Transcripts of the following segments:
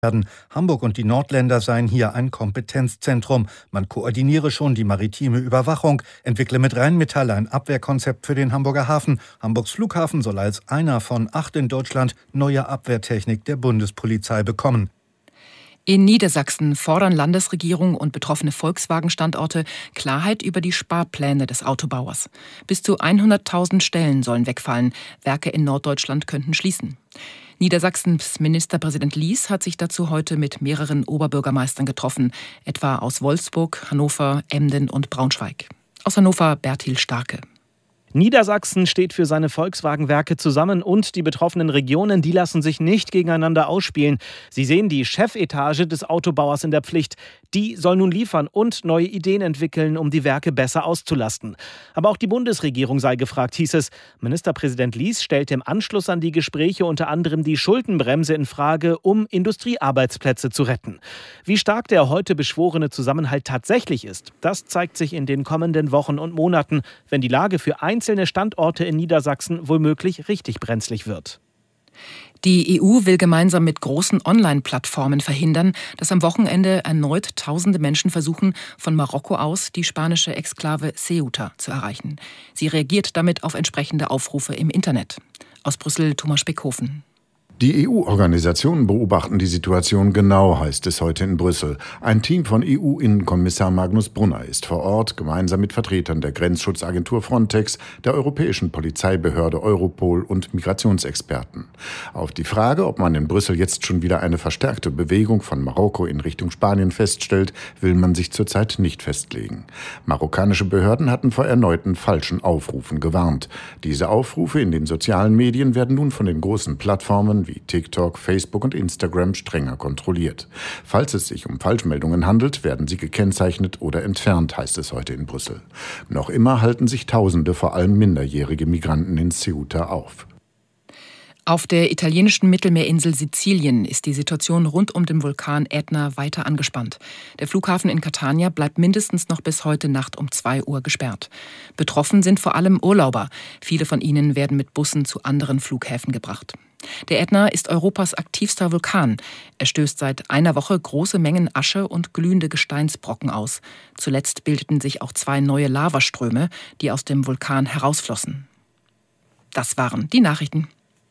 werden. Hamburg und die Nordländer seien hier ein Kompetenzzentrum. Man koordiniere schon die maritime Überwachung, entwickle mit Rheinmetall ein Abwehrkonzept für den Hamburger Hafen. Hamburgs Flughafen soll als einer von 8 in Deutschland neue Abwehrtechnik der Bundespolizei bekommen. In Niedersachsen fordern Landesregierung und betroffene Volkswagen-Standorte Klarheit über die Sparpläne des Autobauers. Bis zu 100.000 Stellen sollen wegfallen. Werke in Norddeutschland könnten schließen. Niedersachsens Ministerpräsident Lies hat sich dazu heute mit mehreren Oberbürgermeistern getroffen, etwa aus Wolfsburg, Hannover, Emden und Braunschweig. Aus Hannover Bertil Starke. Niedersachsen steht für seine Volkswagen-Werke zusammen und die betroffenen Regionen, die lassen sich nicht gegeneinander ausspielen. Sie sehen die Chefetage des Autobauers in der Pflicht. Die soll nun liefern und neue Ideen entwickeln, um die Werke besser auszulasten. Aber auch die Bundesregierung sei gefragt, hieß es. Ministerpräsident Lies stellte im Anschluss an die Gespräche unter anderem die Schuldenbremse in Frage, um Industriearbeitsplätze zu retten. Wie stark der heute beschworene Zusammenhalt tatsächlich ist, das zeigt sich in den kommenden Wochen und Monaten, wenn die Lage für einzelne Standorte in Niedersachsen womöglich richtig brenzlig wird. Die EU will gemeinsam mit großen Online-Plattformen verhindern, dass am Wochenende erneut tausende Menschen versuchen, von Marokko aus die spanische Exklave Ceuta zu erreichen. Sie reagiert damit auf entsprechende Aufrufe im Internet. Aus Brüssel Thomas Speckhofen. Die EU-Organisationen beobachten die Situation genau, heißt es heute in Brüssel. Ein Team von EU-Innenkommissar Magnus Brunner ist vor Ort, gemeinsam mit Vertretern der Grenzschutzagentur Frontex, der Europäischen Polizeibehörde Europol und Migrationsexperten. Auf die Frage, ob man in Brüssel jetzt schon wieder eine verstärkte Bewegung von Marokko in Richtung Spanien feststellt, will man sich zurzeit nicht festlegen. Marokkanische Behörden hatten vor erneuten falschen Aufrufen gewarnt. Diese Aufrufe in den sozialen Medien werden nun von den großen Plattformen wie TikTok, Facebook und Instagram strenger kontrolliert. Falls es sich um Falschmeldungen handelt, werden sie gekennzeichnet oder entfernt, heißt es heute in Brüssel. Noch immer halten sich Tausende, vor allem minderjährige Migranten in Ceuta auf. Auf der italienischen Mittelmeerinsel Sizilien ist die Situation rund um den Vulkan Ätna weiter angespannt. Der Flughafen in Catania bleibt mindestens noch bis heute Nacht um 2 Uhr gesperrt. Betroffen sind vor allem Urlauber. Viele von ihnen werden mit Bussen zu anderen Flughäfen gebracht. Der Ätna ist Europas aktivster Vulkan. Er stößt seit einer Woche große Mengen Asche und glühende Gesteinsbrocken aus. Zuletzt bildeten sich auch 2 neue Lavaströme, die aus dem Vulkan herausflossen. Das waren die Nachrichten.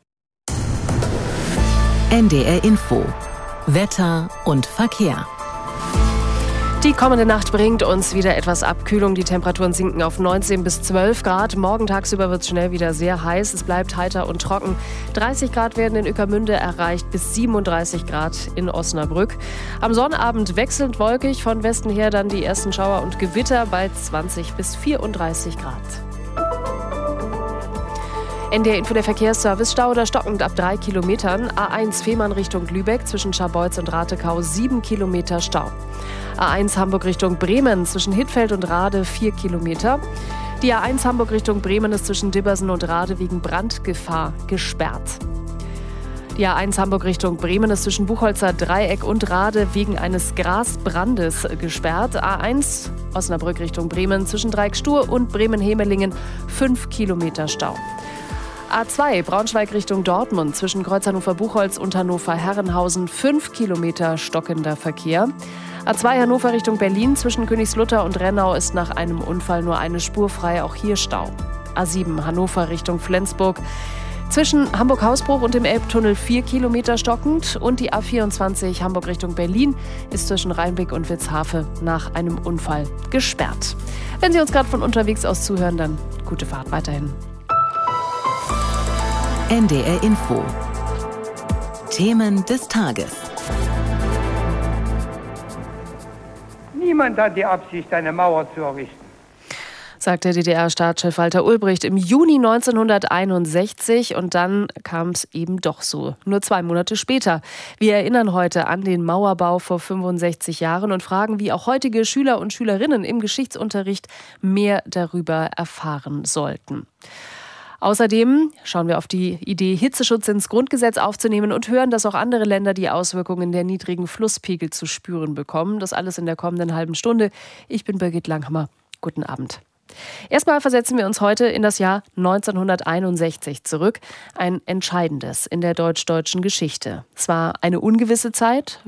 NDR Info. Wetter und Verkehr. Die kommende Nacht bringt uns wieder etwas Abkühlung. Die Temperaturen sinken auf 19 bis 12 Grad. Morgen tagsüber wird es schnell wieder sehr heiß. Es bleibt heiter und trocken. 30 Grad werden in Ueckermünde erreicht, bis 37 Grad in Osnabrück. Am Sonnabend wechselnd wolkig, von Westen her dann die ersten Schauer und Gewitter bei 20 bis 34 Grad. NDR Info, der Verkehrsservice. Stau oder stockend ab 3 Kilometern. A1 Fehmarn Richtung Lübeck zwischen Scharbeutz und Ratekau 7 Kilometer Stau. A1 Hamburg Richtung Bremen zwischen Hittfeld und Rade 4 Kilometer. Die A1 Hamburg Richtung Bremen ist zwischen Dibbersen und Rade wegen Brandgefahr gesperrt. Die A1 Hamburg Richtung Bremen ist zwischen Buchholzer Dreieck und Rade wegen eines Grasbrandes gesperrt. A1 Osnabrück Richtung Bremen zwischen Dreieck-Stur und Bremen-Hemelingen 5 Kilometer Stau. A2 Braunschweig Richtung Dortmund zwischen Kreuz Hannover-Buchholz und Hannover-Herrenhausen 5 Kilometer stockender Verkehr. A2 Hannover Richtung Berlin zwischen Königslutter und Rennau ist nach einem Unfall nur eine Spur frei, auch hier Stau. A7 Hannover Richtung Flensburg zwischen Hamburg-Hausbruch und dem Elbtunnel 4 Kilometer stockend und die A24 Hamburg Richtung Berlin ist zwischen Rheinbeck und Witzhafe nach einem Unfall gesperrt. Wenn Sie uns gerade von unterwegs aus zuhören, dann gute Fahrt weiterhin. NDR Info. Themen des Tages. Niemand hat die Absicht, eine Mauer zu errichten, sagt der DDR-Staatschef Walter Ulbricht im Juni 1961. Und dann kam es eben doch so, nur 2 Monate später. Wir erinnern heute an den Mauerbau vor 65 Jahren und fragen, wie auch heutige Schüler und Schülerinnen im Geschichtsunterricht mehr darüber erfahren sollten. Außerdem schauen wir auf die Idee, Hitzeschutz ins Grundgesetz aufzunehmen und hören, dass auch andere Länder die Auswirkungen der niedrigen Flusspegel zu spüren bekommen. Das alles in der kommenden halben Stunde. Ich bin Birgit Langhammer. Guten Abend. Erstmal versetzen wir uns heute in das Jahr 1961 zurück. Ein entscheidendes in der deutsch-deutschen Geschichte. Es war eine ungewisse Zeit.